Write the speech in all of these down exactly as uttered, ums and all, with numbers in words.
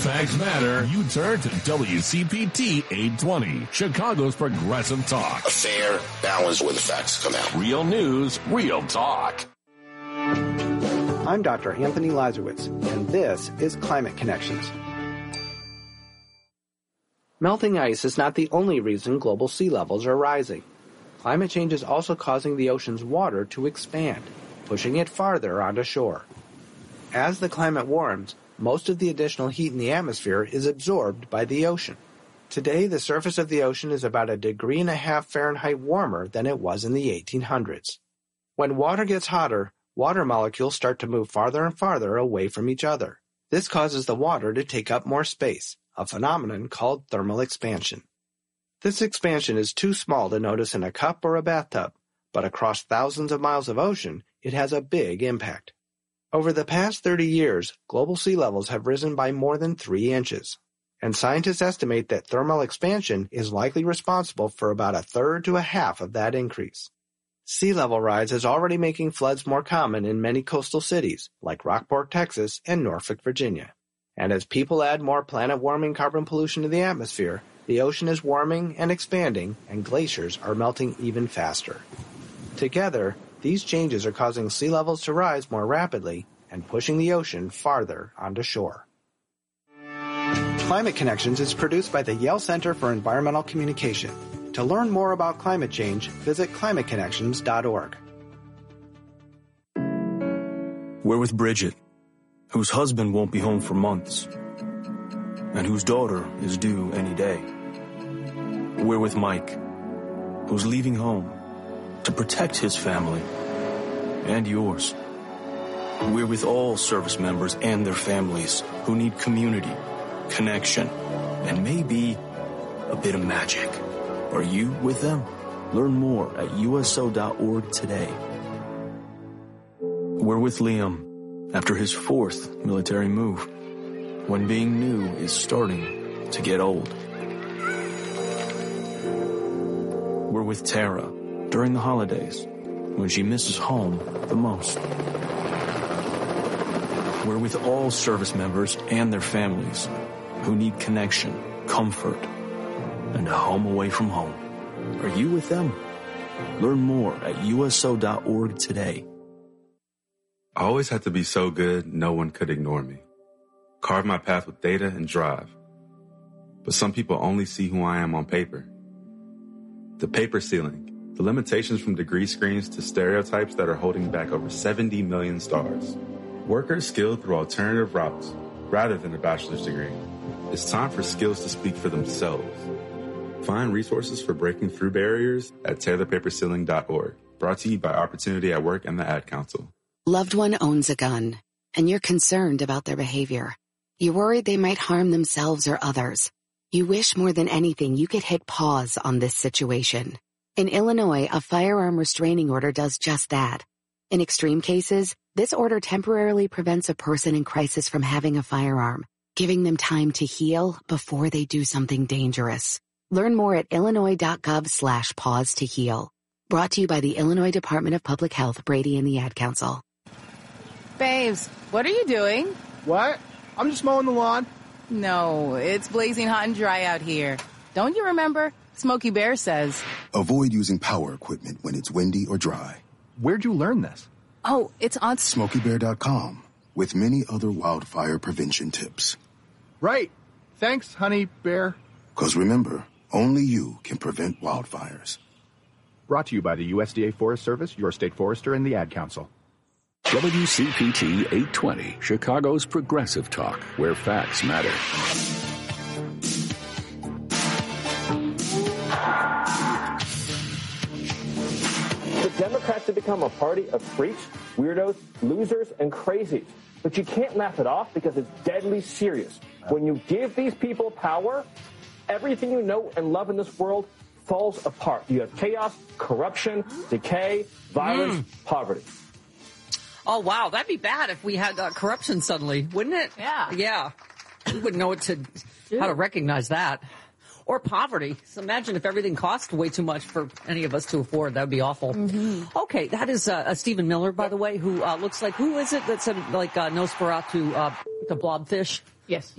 facts matter, you turn to W C P T eight twenty, Chicago's Progressive Talk. A fair balance where the facts come out. Real news, real talk. I'm Doctor Anthony Lazarowitz, and this is Climate Connections. Melting ice is not the only reason global sea levels are rising. Climate change is also causing the ocean's water to expand, pushing it farther onto shore. As the climate warms, most of the additional heat in the atmosphere is absorbed by the ocean. Today, the surface of the ocean is about a degree and a half Fahrenheit warmer than it was in the eighteen hundreds. When water gets hotter, water molecules start to move farther and farther away from each other. This causes the water to take up more space, a phenomenon called thermal expansion. This expansion is too small to notice in a cup or a bathtub, but across thousands of miles of ocean, it has a big impact. Over the past thirty years, global sea levels have risen by more than three inches, and scientists estimate that thermal expansion is likely responsible for about a third to a half of that increase. Sea level rise is already making floods more common in many coastal cities, like Rockport, Texas, and Norfolk, Virginia. And as people add more planet-warming carbon pollution to the atmosphere, the ocean is warming and expanding, and glaciers are melting even faster. Together, these changes are causing sea levels to rise more rapidly and pushing the ocean farther onto shore. Climate Connections is produced by the Yale Center for Environmental Communication. To learn more about climate change, visit climate connections dot org. We're with Bridget, whose husband won't be home for months, and whose daughter is due any day. We're with Mike, who's leaving home to protect his family and yours. We're with all service members and their families who need community, connection, and maybe a bit of magic. Are you with them? Learn more at U S O dot org today. We're with Liam after his fourth military move, when being new is starting to get old. We're with Tara during the holidays, when she misses home the most. We're with all service members and their families who need connection, comfort, and a home away from home. Are you with them? Learn more at U S O dot org today. I always had to be so good, no one could ignore me. Carve my path with data and drive. But some people only see who I am on paper. The paper ceiling, the limitations from degree screens to stereotypes that are holding back over seventy million stars. Workers skilled through alternative routes rather than a bachelor's degree. It's time for skills to speak for themselves. Find resources for breaking through barriers at tear the paper ceiling dot org. Brought to you by Opportunity at Work and the Ad Council. Loved one owns a gun, and you're concerned about their behavior. You're worried they might harm themselves or others. You wish more than anything you could hit pause on this situation. In Illinois, a firearm restraining order does just that. In extreme cases, this order temporarily prevents a person in crisis from having a firearm, giving them time to heal before they do something dangerous. Learn more at illinois dot gov slash pause to heal. Brought to you by the Illinois Department of Public Health, Brady, and the Ad Council. Babes, what are you doing? What? I'm just mowing the lawn. No, it's blazing hot and dry out here. Don't you remember? Smokey Bear says, avoid using power equipment when it's windy or dry. Where'd you learn this? Oh, it's on smokey bear dot com with many other wildfire prevention tips. Right. Thanks, honey bear. Because remember, only you can prevent wildfires. Brought to you by the U S D A Forest Service, your state forester, and the Ad Council. W C P T eight twenty, Chicago's Progressive Talk, where facts matter. The Democrats have become a party of freaks, weirdos, losers, and crazies. But you can't laugh it off because it's deadly serious. When you give these people power, everything you know and love in this world falls apart. You have chaos, corruption, decay, violence, mm. poverty. Oh, wow. That'd be bad if we had uh, corruption suddenly, wouldn't it? Yeah. Yeah. We wouldn't know what to, how to recognize that. Or poverty. So imagine if everything cost way too much for any of us to afford. That would be awful. Mm-hmm. Okay, that is uh, Stephen Miller, by the way, who uh, looks like, who is it that said, like, uh, Nosferatu, uh, the blobfish? Yes. Yeah.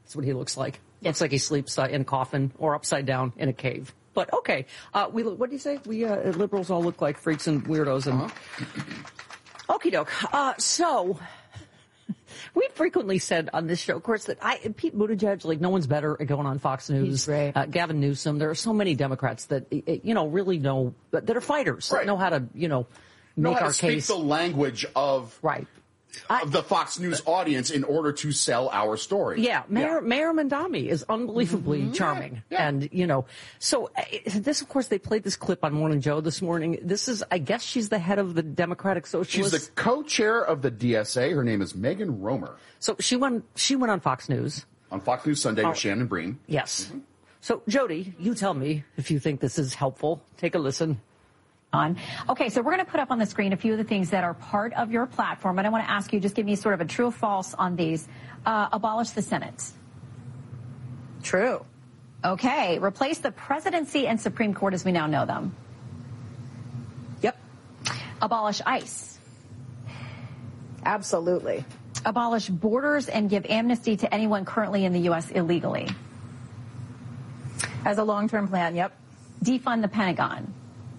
That's what he looks like. Looks like he sleeps uh, in a coffin or upside down in a cave. But okay, uh, we what do you say? We uh, liberals all look like freaks and weirdos. And uh-huh. Okie doke. Uh, so we frequently said on this show, of course, that I Pete Buttigieg, like no one's better at going on Fox News. Uh, Gavin Newsom. There are so many Democrats that you know really know that are fighters, right. that know how to you know know make how our to speak case. the language of right. of the Fox News audience in order to sell our story. Yeah, Mayor, yeah. Mayor Mandami is unbelievably mm-hmm. charming. Yeah. And, you know, so uh, this, of course, they played this clip on Morning Joe this morning. This is, I guess she's the head of the Democratic Socialists. She's the co-chair of the D S A. Her name is Megan Romer. So she went, she went on Fox News. On Fox News Sunday oh. with Shannon Breen. Yes. Mm-hmm. So, Jody, you tell me if you think this is helpful. Take a listen. On. Okay, so we're going to put up on the screen a few of the things that are part of your platform, and I want to ask you, just give me sort of a true or false on these. Uh, abolish the Senate. True. Okay, replace the presidency and Supreme Court as we now know them. Yep. Abolish ICE. Absolutely. Abolish borders and give amnesty to anyone currently in the U S illegally. As a long-term plan, yep. Defund the Pentagon.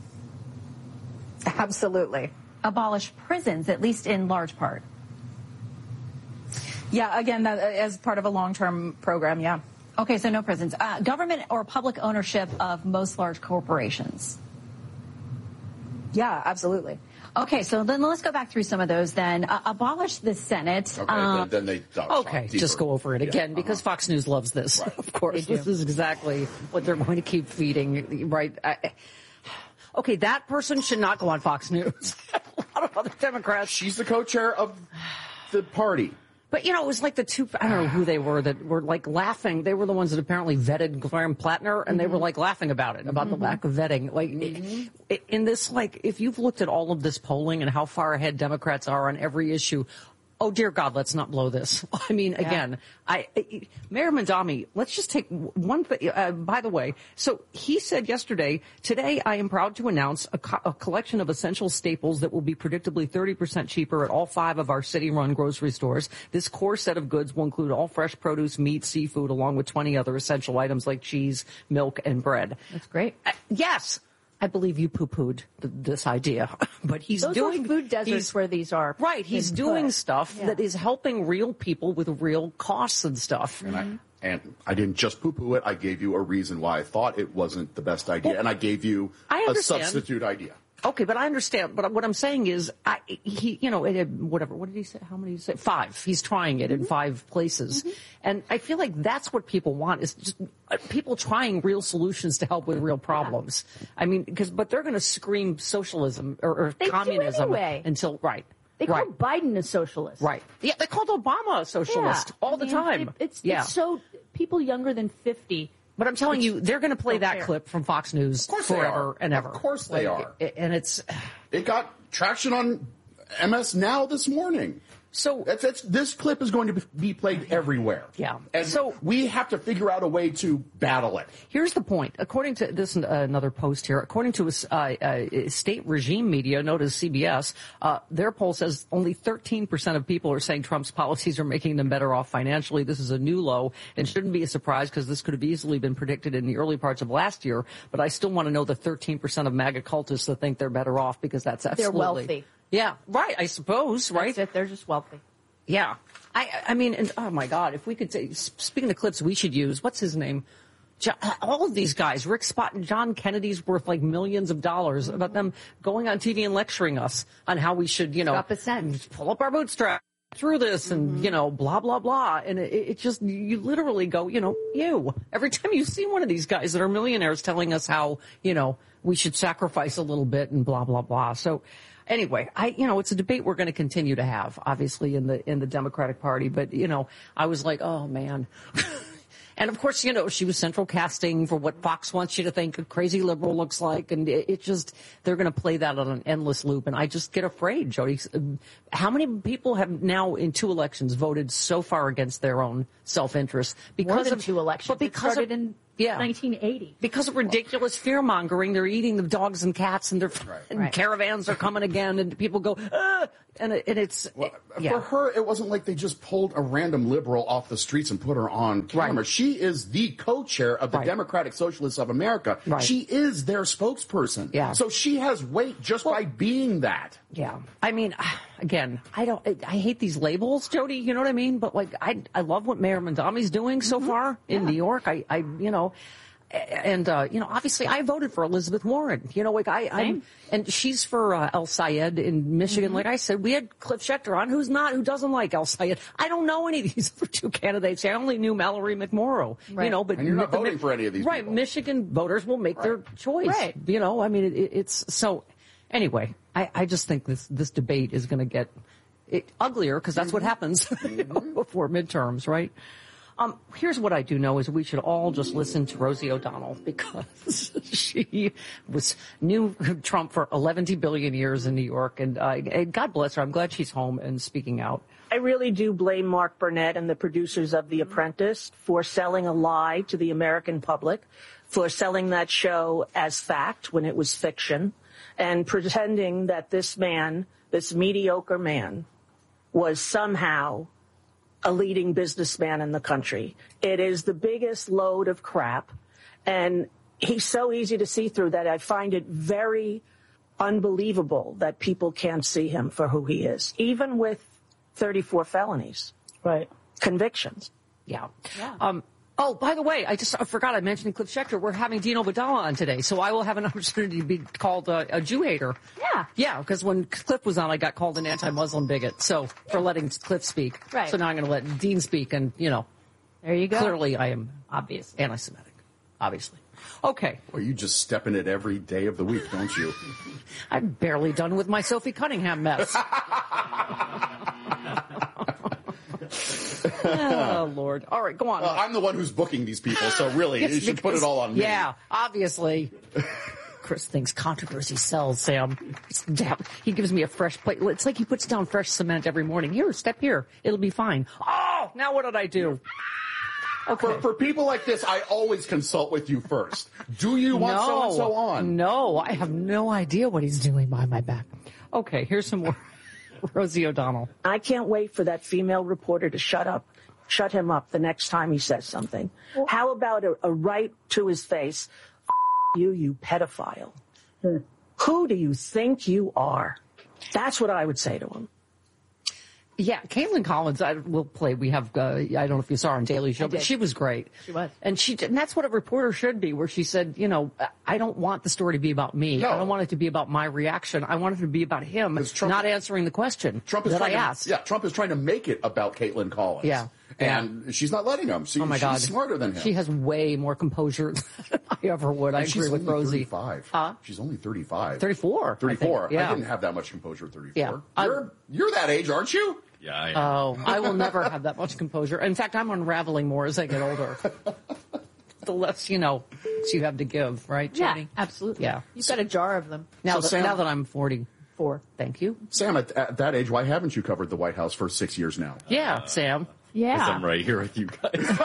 Absolutely. Abolish prisons, at least in large part. Yeah, again, that, as part of a long-term program, yeah. Okay, so no prisons. Uh, government or public ownership of most large corporations. Yeah, absolutely. Okay, so then let's go back through some of those then. Uh, abolish the Senate. Okay, uh, then, then they Okay, just go over it again, yeah, because uh-huh. Fox News loves this. Right. Of course, this is exactly what they're going to keep feeding, right? I, Okay, that person should not go on Fox News. A lot of other Democrats. She's the co-chair of the party. But, you know, it was like the two, I don't know who they were, that were like laughing. They were the ones that apparently vetted Graham Plattner, and mm-hmm. they were like laughing about it, about mm-hmm. the lack of vetting. Like, mm-hmm. in this, like, if you've looked at all of this polling and how far ahead Democrats are on every issue, oh, dear God, let's not blow this. I mean, yeah. again, I, I, Mayor Mandami, let's just take one thing. Uh, by the way, so he said yesterday, today I am proud to announce a, co- a collection of essential staples that will be predictably thirty percent cheaper at all five of our city-run grocery stores. This core set of goods will include all fresh produce, meat, seafood, along with twenty other essential items like cheese, milk, and bread. That's great. Uh, yes. I believe you poo-pooed th- this idea, but he's Those doing are food deserts where these are. Right, he's doing put. stuff yeah. that is helping real people with real costs and stuff. And I, and I didn't just poo-poo it. I gave you a reason why I thought it wasn't the best idea, well, and I gave you I a substitute idea. Okay, but I understand. But what I'm saying is, I, he, you know, it had whatever. What did he say? How many did he say? Five. He's trying it mm-hmm. in five places, mm-hmm. and I feel like that's what people want is just uh, people trying real solutions to help with real problems. Yeah. I mean, because but they're going to scream socialism or, or they communism do anyway. until right. They right. called Biden a socialist. Right. Yeah, they called Obama a socialist yeah. all I the mean, time. It, it's, yeah. it's so people younger than fifty. But I'm telling you, they're going to play that fair. clip from Fox News forever and ever. Of course they like, are. It, and it's... It got traction on M S Now this morning. So that's, that's, this clip is going to be played everywhere. Yeah. And so we have to figure out a way to battle it. Here's the point. According to this, uh, another post here, according to a uh, uh, state regime media known as C B S, uh, their poll says only thirteen percent of people are saying Trump's policies are making them better off financially. This is a new low and shouldn't be a surprise because this could have easily been predicted in the early parts of last year. But I still want to know the thirteen percent of MAGA cultists that think they're better off because that's absolutely... They're wealthy. Yeah, right, I suppose, right? That's it. They're just wealthy. Yeah. I I mean, and, oh, my God, if we could say, speaking of clips we should use, what's his name? John, all of these guys, Rick Spott and John Kennedy's worth like millions of dollars, about them going on T V and lecturing us on how we should, you know, pull up our bootstraps through this and, mm-hmm. you know, blah, blah, blah. And it, it just, you literally go, you know, you. Every time you see one of these guys that are millionaires telling us how, you know, we should sacrifice a little bit and blah, blah, blah. So anyway, I, you know, it's a debate we're going to continue to have, obviously, in the, in the Democratic Party. But, you know, I was like, oh, man. And, of course, you know, she was central casting for what Fox wants you to think a crazy liberal looks like. And it, it just, they're going to play that on an endless loop. And I just get afraid, Jody. How many people have now in two elections voted so far against their own self-interest? Because More than of two elections. But because it started of, in yeah. nineteen eighty. Because of ridiculous fear-mongering, they're eating the dogs and cats and their right. and right. caravans are coming again and people go, ah! and it, and it's well, yeah. For her, it wasn't like they just pulled a random liberal off the streets and put her on camera. Right. She is the co-chair of the right. Democratic Socialists of America. Right. She is their spokesperson. Yeah. So she has weight just well, by being that. Yeah. I mean, again, I don't. I, I hate these labels, Jody. You know what I mean? But like, I I love what Mayor Mondami's doing so mm-hmm. far in yeah. New York. I I you know. And, uh, you know, obviously I voted for Elizabeth Warren, you know, like I, I'm, and she's for, uh, El Sayed in Michigan. Mm-hmm. Like I said, we had Cliff Schechter on, who's not, who doesn't like El Sayed. I don't know any of these other two candidates. I only knew Mallory McMorrow, right. you know, but. And you're not the, voting for any of these Right. people. Michigan voters will make right. their choice. Right. You know, I mean, it, it's, so, anyway, I, I just think this, this debate is going to get it, uglier because that's mm-hmm. what happens mm-hmm. before midterms, right? Um, here's what I do know is we should all just listen to Rosie O'Donnell because she was knew Trump for eleven billion years in New York, and, uh, and God bless her. I'm glad she's home and speaking out. I really do blame Mark Burnett and the producers of The Apprentice for selling a lie to the American public, for selling that show as fact when it was fiction, and pretending that this man, this mediocre man, was somehow a leading businessman in the country. It is the biggest load of crap, and he's so easy to see through that I find it very unbelievable that people can't see him for who he is, even with thirty-four felonies, right? Convictions. Yeah. yeah. Um, oh, by the way, I just I forgot I mentioned Cliff Schechter. We're having Dino Badala on today, so I will have an opportunity to be called a, a Jew hater. Yeah. Yeah, because when Cliff was on, I got called an anti-Muslim bigot. So for letting Cliff speak. Right. So now I'm going to let Dean speak, and, you know. There you go. Clearly I am obvious anti-Semitic. Obviously. Okay. Well, you just step in it every day of the week, don't you? I'm barely done with my Sophie Cunningham mess. Oh, Lord. All right, go on. Well, I'm the one who's booking these people, so really, yes, you should because, put it all on me. Yeah, obviously. Chris thinks controversy sells, Sam. He gives me a fresh plate. It's like he puts down fresh cement every morning. Here, step here. It'll be fine. Oh, now what did I do? Okay. For, for people like this, I always consult with you first. Do you want no, so-and-so on? No, I have no idea what he's doing behind my back. Okay, here's some more. Rosie O'Donnell. I can't wait for that female reporter to shut up, shut him up the next time he says something. Well, how about a, a right to his face? F- you, you pedophile. Hmm. Who do you think you are? That's what I would say to him. Yeah, Caitlin Collins, I will play. We have, uh, I don't know if you saw her on Daily Show, but she was great. She was. And she, and that's what a reporter should be, where she said, you know, I don't want the story to be about me. No. I don't want it to be about my reaction. I want it to be about him, Trump, not answering the question Trump is that trying I to, asked. Yeah, Trump is trying to make it about Caitlin Collins. Yeah. And yeah. she's not letting him. She, oh my she's God. smarter than him. She has way more composure than I ever would. I and agree with Rosie. She's only thirty-five. Huh? She's only thirty-five. thirty-four. thirty-four. I, yeah. I didn't have that much composure at thirty-four. Yeah. You're, I'm, you're that age, aren't you? Yeah, I am. Oh, I will never have that much composure. In fact, I'm unraveling more as I get older. The less, you know, you have to give, right, Jenny? Yeah, absolutely. Yeah. You've got a jar of them. Now, so that, Sam, now that I'm forty-four, thank you. Sam, at, at that age, why haven't you covered the White House for six years now? Yeah, uh, Sam. Yeah. Because I'm right here with you guys.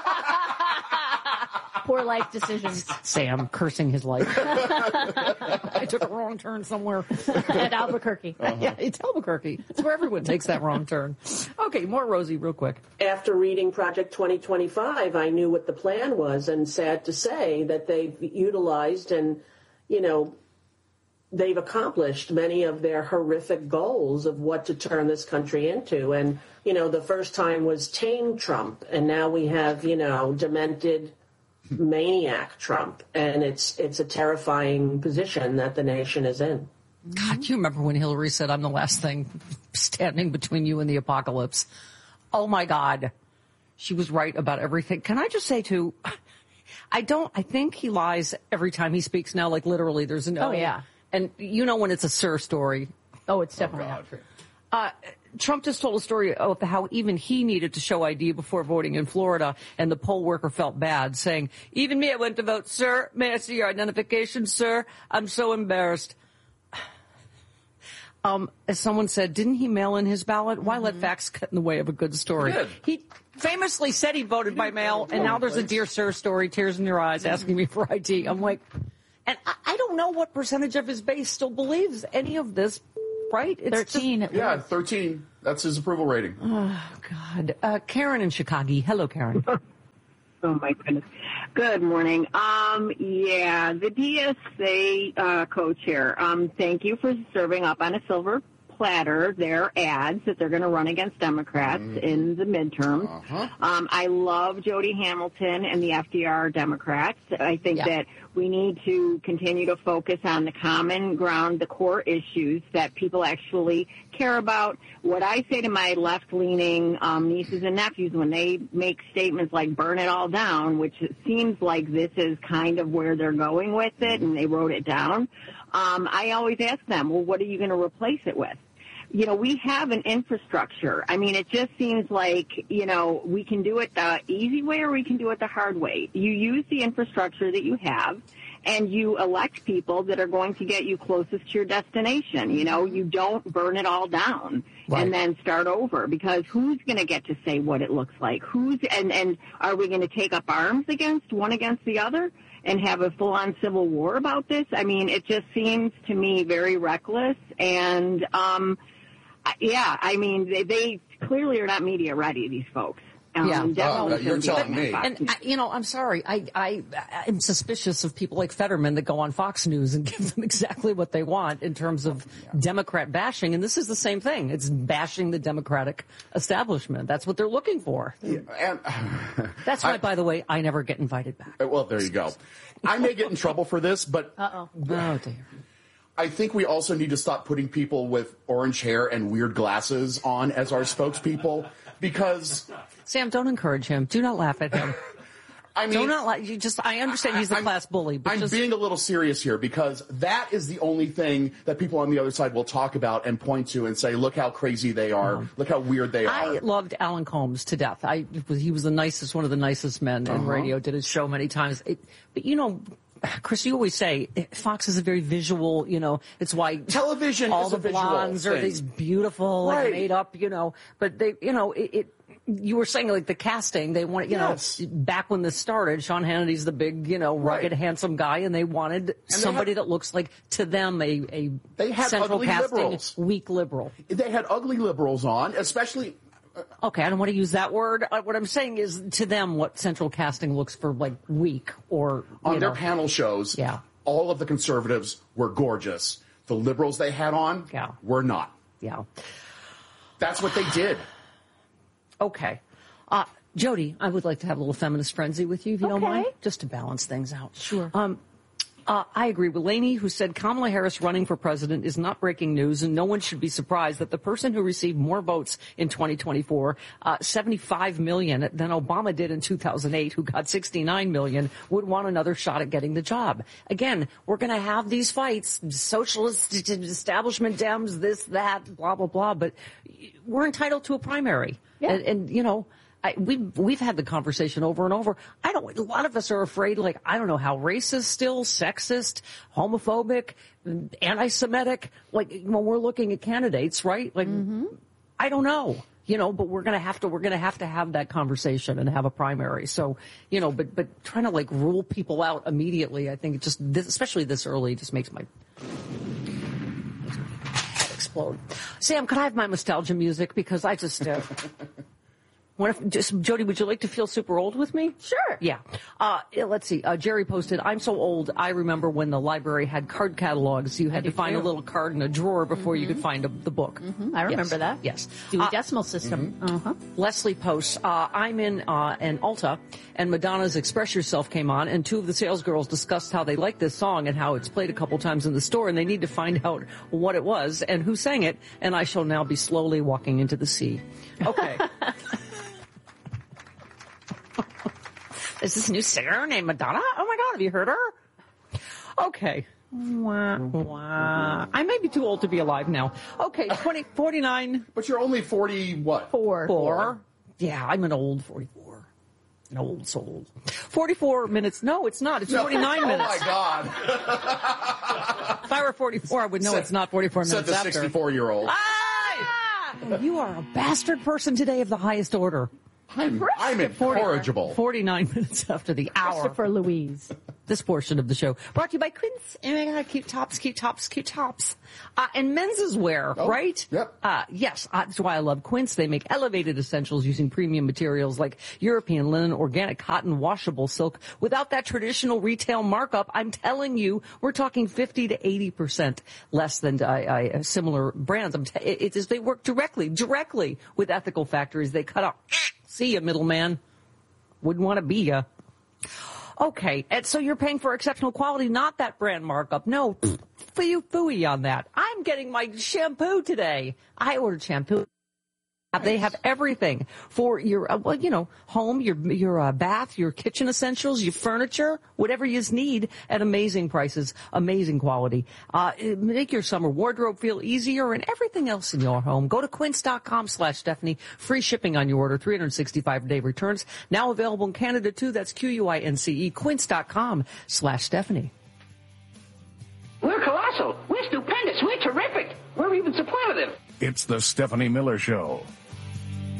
Poor life decisions. Sam cursing his life. I took a wrong turn somewhere. At Albuquerque. Uh-huh. Yeah, it's Albuquerque. It's where everyone takes that wrong turn. Okay, more Rosie real quick. After reading Project twenty twenty-five, I knew what the plan was, and sad to say that they've utilized and, you know, they've accomplished many of their horrific goals of what to turn this country into. And, you know, the first time was tame Trump, and now we have, you know, demented maniac Trump, and it's it's a terrifying position that the nation is in. God, do you remember when Hillary said, I'm the last thing standing between you and the apocalypse? Oh, my God. She was right about everything. Can I just say, too, I don't, I think he lies every time he speaks now, like literally there's no. Oh, yeah. And you know when it's a Sir story. Oh, it's definitely oh, not true. Uh, Trump just told a story of how even he needed to show I D before voting in Florida, and the poll worker felt bad, saying, even me, I went to vote. Sir, may I see your identification, sir? I'm so embarrassed. Um, as someone said, didn't he mail in his ballot? Why mm-hmm. let facts get in the way of a good story? He, he famously said he voted by mail, and now there's a Dear Sir story, tears in your eyes, asking me for I D. I'm like, and I, I don't know what percentage of his base still believes any of this right? It's thirteen. Just, yeah, thirteen. That's his approval rating. Oh, God. Uh, Karen in Chicago. Hello, Karen. Oh, my goodness. Good morning. Um, yeah, the D S A uh, co-chair, um, thank you for serving up on a silver platter their ads that they're going to run against Democrats mm-hmm. in the midterms. Uh-huh. Um, I love Jody Hamilton and the F D R Democrats. I think yeah. that we need to continue to focus on the common ground, the core issues that people actually care about. What I say to my left-leaning um, nieces and nephews when they make statements like burn it all down, which it seems like this is kind of where they're going with it, and they wrote it down, um, I always ask them, well, what are you going to replace it with? You know, we have an infrastructure. I mean, it just seems like, you know, we can do it the easy way or we can do it the hard way. You use the infrastructure that you have and you elect people that are going to get you closest to your destination. You know, you don't burn it all down right. and then start over, because who's going to get to say what it looks like? Who's and, and are we going to take up arms against one against the other and have a full-on civil war about this? I mean, it just seems to me very reckless. And, um, yeah, I mean, they, they clearly are not media ready, these folks. Um, yeah, definitely oh, you're telling me. And, I, you know, I'm sorry. I, I, I'm suspicious of people like Fetterman that go on Fox News and give them exactly what they want in terms of yeah. Democrat bashing. And this is the same thing. It's bashing the Democratic establishment. That's what they're looking for. Yeah, and, That's why, I, by the way, I never get invited back. Well, there you go. I may get in trouble for this, but... Uh-oh. Oh, dear. I think we also need to stop putting people with orange hair and weird glasses on as our spokespeople, because... Sam, don't encourage him. Do not laugh at him. I mean... Do not laugh. You just, I understand he's a I'm, class bully, but I'm just... being a little serious here, because that is the only thing that people on the other side will talk about and point to and say, look how crazy they are, um, look how weird they are. I loved Alan Combs to death. I He was the nicest, one of the nicest men uh-huh. in radio, did his show many times. It, but, you know... Chris, you always say Fox is a very visual, you know, it's why television all is the a visual blondes thing. Are these beautiful right. and made up, you know, but they, you know, it, it you were saying like the casting, they wanted, you yes. know, back when this started, Sean Hannity's the big, you know, rugged, right. handsome guy, and they wanted and somebody they had, that looks like, to them, a, a they had central ugly casting, liberals. weak liberal. They had ugly liberals on, especially... Okay, I don't want to use that word. Uh, what I'm saying is, to them, what central casting looks for, like, weak or... On their know. panel shows, yeah. all of the conservatives were gorgeous. The liberals they had on yeah. were not. Yeah. That's what they did. Okay. Uh, Jody, I would like to have a little feminist frenzy with you, if you okay. don't mind, just to balance things out. Sure. Um, Uh, I agree with Lainey, who said Kamala Harris running for president is not breaking news, and no one should be surprised that the person who received more votes in twenty twenty-four, uh, seventy-five million, than Obama did in two thousand eight, who got sixty-nine million, would want another shot at getting the job. Again, we're going to have these fights, socialist establishment Dems, this, that, blah, blah, blah, but we're entitled to a primary. Yeah. And, and you know... I, we've, we've had the conversation over and over. I don't, a lot of us are afraid, like, I don't know how racist still, sexist, homophobic, anti-Semitic, like, when we're looking at candidates, right? Like, mm-hmm. I don't know, you know, but we're going to have to, we're going to have to have that conversation and have a primary. So, you know, but, but trying to like rule people out immediately, I think it just, this, especially this early, just makes my, makes my head explode. Sam, could I have my nostalgia music? Because I just, uh, What if, just, Jody, would you like to feel super old with me? Sure. Yeah. Uh, let's see. Uh, Jerry posted, I'm so old, I remember when the library had card catalogs. You had to find too. a little card in a drawer before mm-hmm. you could find a, the book. Mm-hmm. I remember yes. that. Yes. Dewey uh, Decimal System. Mm-hmm. Uh-huh. Leslie posts, uh, I'm in uh, an Ulta, and Madonna's Express Yourself came on, and two of the salesgirls discussed how they like this song and how it's played a couple times in the store, and they need to find out what it was and who sang it, and I shall now be slowly walking into the sea. Okay. Is this new singer named Madonna? Oh my God, have you heard her? Okay. Wah, wah. I may be too old to be alive now. Okay, twenty, forty-nine. But you're only forty, what? Four. Four. Yeah, I'm an old forty-four. An old soul. forty-four minutes. No, it's not. It's forty-nine no. minutes. Oh my God. If I were forty-four, I would know said, it's not forty-four minutes said the after. sixty-four-year-old. Ah! You are a bastard person today of the highest order. I'm, I'm incorrigible. forty-nine minutes after the hour. Christopher Louise. This portion of the show brought to you by Quince. Oh my God, cute tops, cute tops, cute tops. Uh, and men's wear, oh, right? Yep. Uh, yes, uh, that's why I love Quince. They make elevated essentials using premium materials like European linen, organic cotton, washable silk without that traditional retail markup. I'm telling you, we're talking fifty to eighty percent less than uh, uh, similar brands. I'm t- it, it is, they work directly, directly with ethical factories. They cut out, see ya, middleman. Wouldn't want to be ya. Okay, and so you're paying for exceptional quality, not that brand markup. No, fooey fooey on that. I'm getting my shampoo today. I ordered shampoo. They have everything for your, uh, well, you know, home, your your uh, bath, your kitchen essentials, your furniture, whatever you need at amazing prices, amazing quality. Uh, make your summer wardrobe feel easier and everything else in your home. Go to quince.com slash Stephanie. Free shipping on your order, three hundred sixty-five day returns. Now available in Canada, too. That's Q U I N C E, quince.com slash Stephanie. We're colossal. We're stupendous. We're terrific. We're even superlative. It's the Stephanie Miller Show.